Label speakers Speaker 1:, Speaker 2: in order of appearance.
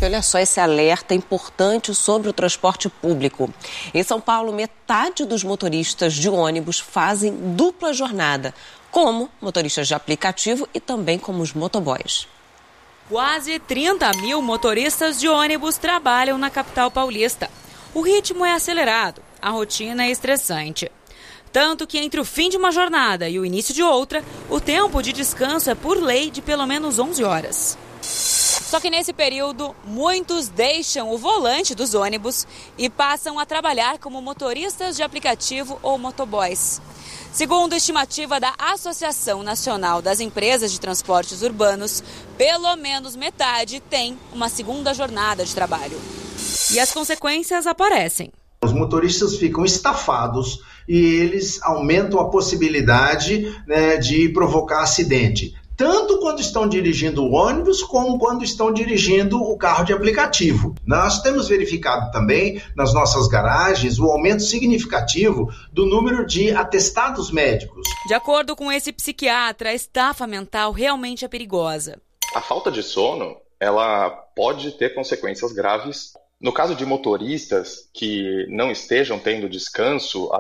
Speaker 1: Olha só esse alerta importante sobre o transporte público. Em São Paulo, metade dos motoristas de ônibus fazem dupla jornada, como motoristas de aplicativo e também como os motoboys.
Speaker 2: Quase 30 mil motoristas de ônibus trabalham na capital paulista. O ritmo é acelerado, a rotina é estressante. Tanto que entre o fim de uma jornada e o início de outra, o tempo de descanso é por lei de pelo menos 11 horas. Só que nesse período, muitos deixam o volante dos ônibus e passam a trabalhar como motoristas de aplicativo ou motoboys. Segundo a estimativa da Associação Nacional das Empresas de Transportes Urbanos, pelo menos metade tem uma segunda jornada de trabalho. E as consequências aparecem.
Speaker 3: Os motoristas ficam estafados e eles aumentam a possibilidade, de provocar acidente. Tanto quando estão dirigindo o ônibus, como quando estão dirigindo o carro de aplicativo. Nós temos verificado também, nas nossas garagens, o aumento significativo do número de atestados médicos.
Speaker 2: De acordo com esse psiquiatra, a estafa mental realmente é perigosa.
Speaker 4: A falta de sono, ela pode ter consequências graves. No caso de motoristas que não estejam tendo descanso